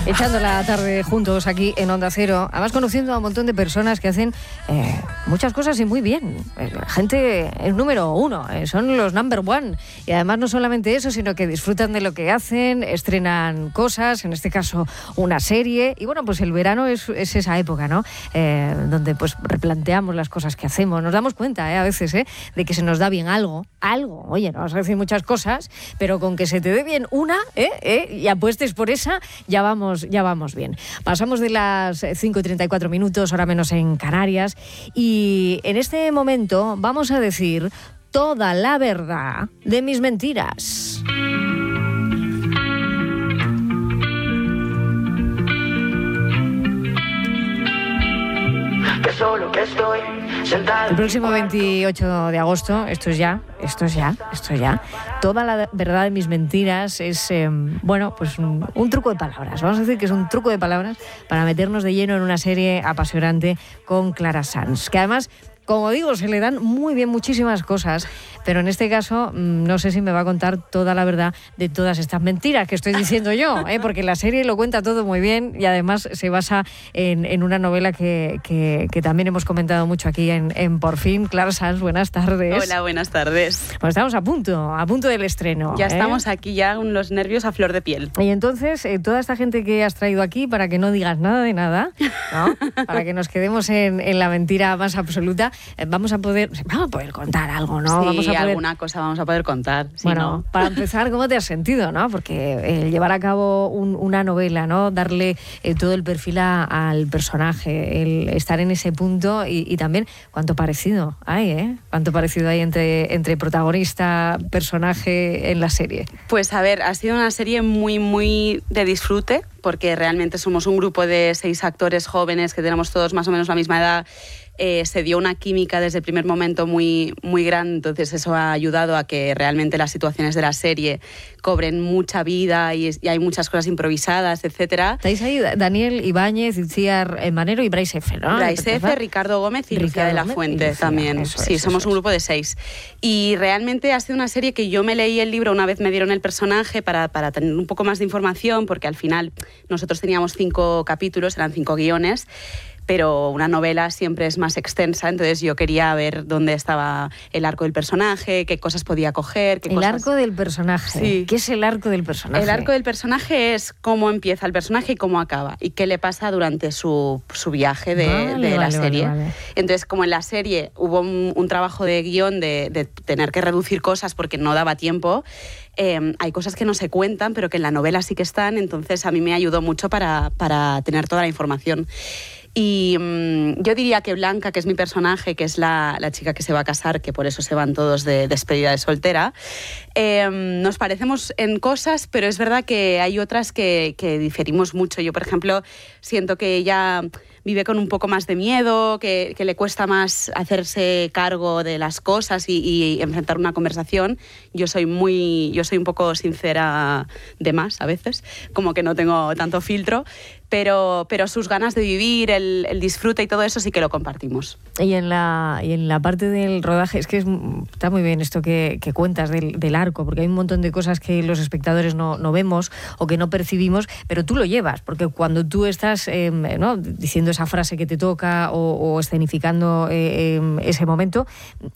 Echando la tarde juntos aquí en Onda Cero, además conociendo a un montón de personas que hacen muchas cosas y muy bien. Gente es número uno, son los number one. Y además no solamente eso, sino que disfrutan de lo que hacen, estrenan cosas, en este caso una serie. Y bueno, pues el verano es esa época, ¿no? Donde pues replanteamos las cosas que hacemos. Nos damos cuenta, a veces, de que se nos da bien algo. Oye, nos hacen muchas cosas, pero con que se te dé bien una, y apuestes por esa, ya vamos bien. Pasamos de las 5:34, hora menos en Canarias, y en este momento vamos a decir toda la verdad de mis mentiras. El próximo 28 de agosto, esto es ya. Toda la verdad de mis mentiras es, pues un truco de palabras. Vamos a decir que es un truco de palabras para meternos de lleno en una serie apasionante con Clara Sanz, que además, como digo, se le dan muy bien muchísimas cosas, pero en este caso no sé si me va a contar toda la verdad de todas estas mentiras que estoy diciendo yo, porque la serie lo cuenta todo muy bien y además se basa en una novela que también hemos comentado mucho aquí en Por Fin. Clara Sanz, buenas tardes. Hola, buenas tardes. Pues estamos a punto del estreno. Ya estamos aquí ya con los nervios a flor de piel. Y entonces, toda esta gente que has traído aquí, para que no digas nada de nada, ¿no? Para que nos quedemos en la mentira más absoluta, vamos a poder contar algo, ¿no? Sí, alguna cosa vamos a poder contar. Bueno, ¿no? Para empezar, ¿cómo te has sentido, no? Porque llevar a cabo una novela, ¿no? Darle todo el perfil al personaje, el estar en ese punto y también cuánto parecido hay, Cuánto parecido hay entre protagonista, personaje en la serie. Pues a ver, ha sido una serie muy, muy de disfrute, porque realmente somos un grupo de 6 actores jóvenes que tenemos todos más o menos la misma edad. Se dio una química desde el primer momento muy, muy grande, entonces eso ha ayudado a que realmente las situaciones de la serie cobren mucha vida y hay muchas cosas improvisadas, etcétera. Estáis ahí Daniel Ibáñez, Itziar Manero y Bryce F., ¿no? Bryce F., Ricardo Gómez y Lucía de la Fuente también. Somos un grupo de 6. Y realmente ha sido una serie que yo me leí el libro una vez me dieron el personaje para tener un poco más de información, porque al final nosotros teníamos 5 capítulos, eran 5 guiones, pero una novela siempre es más extensa, entonces yo quería ver dónde estaba el arco del personaje, qué cosas podía coger, arco del personaje. Sí. ¿Qué es el arco del personaje? El arco del personaje es cómo empieza el personaje y cómo acaba, y qué le pasa durante su viaje de la serie. Vale. Entonces, como en la serie hubo un trabajo de guión de tener que reducir cosas porque no daba tiempo, hay cosas que no se cuentan, pero que en la novela sí que están, entonces a mí me ayudó mucho para tener toda la información. Y yo diría que Blanca, que es mi personaje, que es la chica que se va a casar, que por eso se van todos de despedida de soltera, nos parecemos en cosas, pero es verdad que hay otras que diferimos mucho. Yo, por ejemplo, siento que ella vive con un poco más de miedo, que le cuesta más hacerse cargo de las cosas y enfrentar una conversación. Yo soy un poco sincera de más a veces, como que no tengo tanto filtro, pero sus ganas de vivir, el disfrute y todo eso sí que lo compartimos. Y en la parte del rodaje, es que está muy bien esto que cuentas del arco, porque hay un montón de cosas que los espectadores no vemos o que no percibimos, pero tú lo llevas, porque cuando tú estás diciendo esa frase que te toca o escenificando ese momento,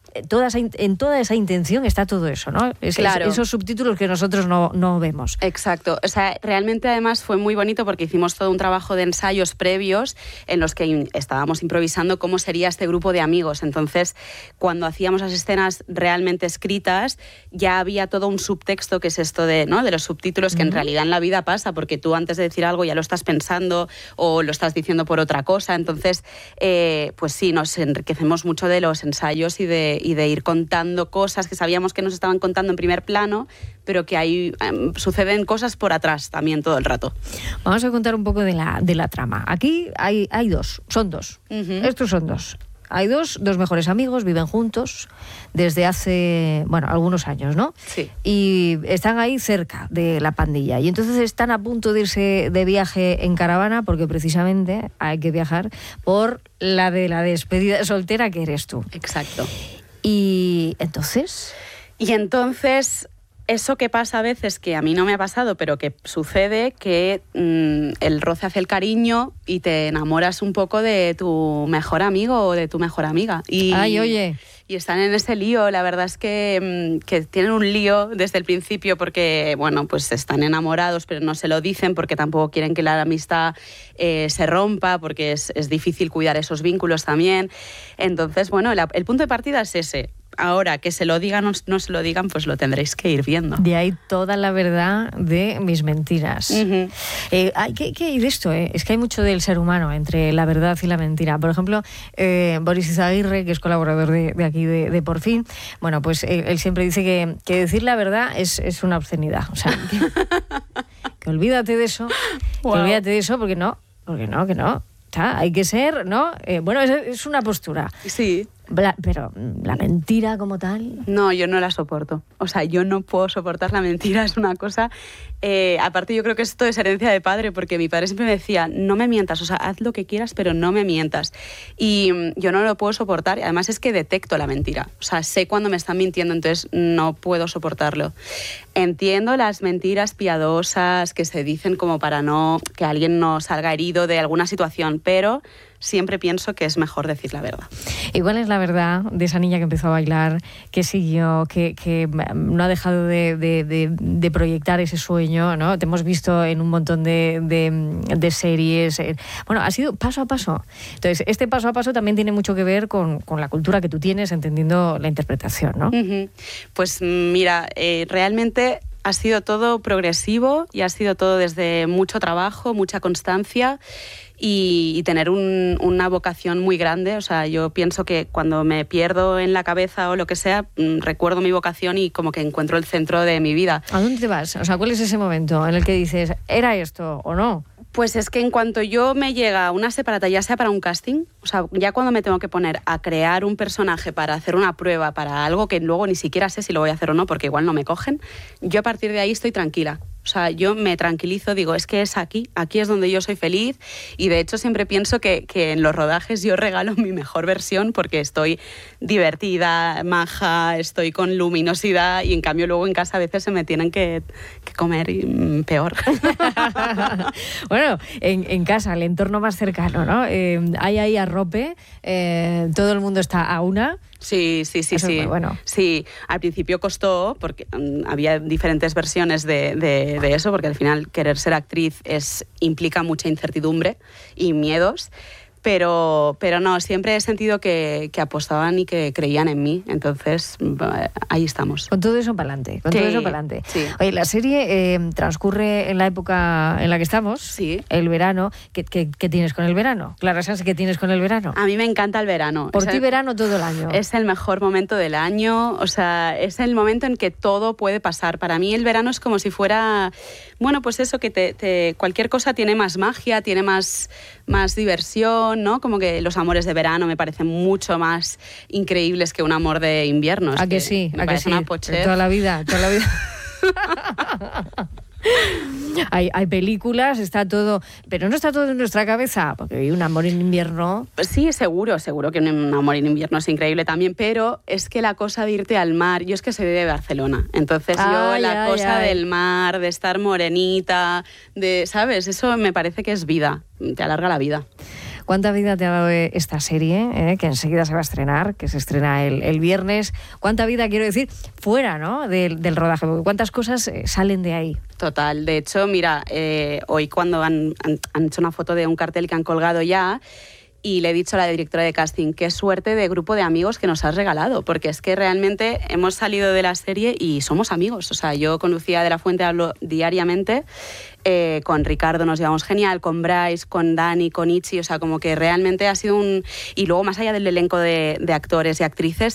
en toda esa intención está todo eso, ¿no? Claro. Esos subtítulos que nosotros no vemos. Exacto. O sea, realmente además fue muy bonito porque hicimos todo un trabajo de ensayos previos en los que estábamos improvisando cómo sería este grupo de amigos. Entonces, cuando hacíamos las escenas realmente escritas, ya había todo un subtexto, que es esto de los subtítulos, que en realidad en la vida pasa, porque tú antes de decir algo ya lo estás pensando o lo estás diciendo por otra cosa. Entonces, pues sí, nos enriquecemos mucho de los ensayos y de ir contando cosas que sabíamos que nos estaban contando en primer plano, pero que ahí suceden cosas por atrás también todo el rato. Vamos a contar un poco de la trama. Aquí hay son dos. Uh-huh. Estos son dos. Hay dos mejores amigos, viven juntos desde hace, algunos años, ¿no? Sí. Y están ahí cerca de la pandilla. Y entonces están a punto de irse de viaje en caravana, porque precisamente hay que viajar por la despedida soltera, que eres tú. Exacto. Y entonces eso que pasa a veces, que a mí no me ha pasado, pero que sucede, que el roce hace el cariño y te enamoras un poco de tu mejor amigo o de tu mejor amiga. Ay, oye. Y están en ese lío. La verdad es que tienen un lío desde el principio porque, bueno, pues están enamorados, pero no se lo dicen porque tampoco quieren que la amistad se rompa, porque es difícil cuidar esos vínculos también. Entonces, bueno, el punto de partida es ese. Ahora, que se lo digan o no se lo digan, pues lo tendréis que ir viendo. De ahí toda la verdad de mis mentiras. Uh-huh. ¿Qué hay de esto? Es que hay mucho del ser humano entre la verdad y la mentira. Por ejemplo, Boris Izaguirre, que es colaborador de aquí de Por Fin, bueno, pues él siempre dice que decir la verdad es una obscenidad. O sea, que olvídate de eso, wow. Que olvídate de eso porque no. O sea, hay que ser, ¿no? Bueno, es una postura. Sí. Pero la mentira como tal... No, yo no la soporto. O sea, yo no puedo soportar la mentira, es una cosa... aparte yo creo que esto es herencia de padre, porque mi padre siempre me decía, no me mientas, o sea, haz lo que quieras, pero no me mientas. Y yo no lo puedo soportar, y además es que detecto la mentira. O sea, sé cuando me están mintiendo, entonces no puedo soportarlo. Entiendo las mentiras piadosas que se dicen como para que alguien no salga herido de alguna situación, pero... siempre pienso que es mejor decir la verdad. ¿Y cuál es la verdad de esa niña que empezó a bailar, que siguió, que no ha dejado de proyectar ese sueño, ¿no? Te hemos visto en un montón de series. Bueno, ha sido paso a paso. Entonces, este paso a paso también tiene mucho que ver con la cultura que tú tienes, entendiendo la interpretación, ¿no? Uh-huh. Pues mira, realmente... ha sido todo progresivo y ha sido todo desde mucho trabajo, mucha constancia y tener una vocación muy grande. O sea, yo pienso que cuando me pierdo en la cabeza o lo que sea, recuerdo mi vocación y como que encuentro el centro de mi vida. ¿A dónde te vas? O sea, ¿cuál es ese momento en el que dices, ¿era esto o no? Pues es que en cuanto yo me llega una separata, ya sea para un casting, o sea, ya cuando me tengo que poner a crear un personaje para hacer una prueba, para algo que luego ni siquiera sé si lo voy a hacer o no, porque igual no me cogen, yo a partir de ahí estoy tranquila. O sea, yo me tranquilizo, digo, es que es aquí es donde yo soy feliz y de hecho siempre pienso que en los rodajes yo regalo mi mejor versión porque estoy divertida, maja, estoy con luminosidad y en cambio luego en casa a veces se me tienen que comer peor. Bueno, en casa, el entorno más cercano, ¿no? Hay ahí arrope, todo el mundo está a una. Sí. Bueno. Sí, al principio costó porque había diferentes versiones de eso, porque al final querer ser actriz implica mucha incertidumbre y miedos. Pero no, siempre he sentido que apostaban y que creían en mí. Entonces, ahí estamos. Con todo eso para adelante. Sí. Oye, la serie transcurre en la época en la que estamos, sí. El verano. ¿Qué tienes con el verano? Clara Sanz, ¿qué tienes con el verano? A mí me encanta el verano. Por ti verano todo el año. Es el mejor momento del año. O sea, es el momento en que todo puede pasar. Para mí el verano es como si fuera... Bueno, pues eso, que cualquier cosa tiene más magia, tiene más diversión, ¿no? Como que los amores de verano me parecen mucho más increíbles que un amor de invierno. ¿A que sí? Me parece una pochez. Toda la vida. Hay películas, está todo, pero no está todo en nuestra cabeza, porque hay un amor en invierno. Pues sí, seguro que un amor en invierno es increíble también, pero es que la cosa de irte al mar, yo es que soy de Barcelona, entonces la cosa del mar, de estar morenita, ¿sabes? Eso me parece que es vida, te alarga la vida. ¿Cuánta vida te ha dado esta serie, que enseguida se va a estrenar, que se estrena el viernes? ¿Cuánta vida, quiero decir, fuera, ¿no? del rodaje? Porque ¿cuántas cosas salen de ahí? Total. De hecho, mira, hoy cuando han hecho una foto de un cartel que han colgado ya, y le he dicho a la directora de casting, qué suerte de grupo de amigos que nos has regalado, porque es que realmente hemos salido de la serie y somos amigos. O sea, yo con Lucía de la Fuente hablo diariamente, con Ricardo nos llevamos genial, con Bryce, con Dani, con Itzi, o sea, como que realmente ha sido y luego más allá del elenco de actores y actrices,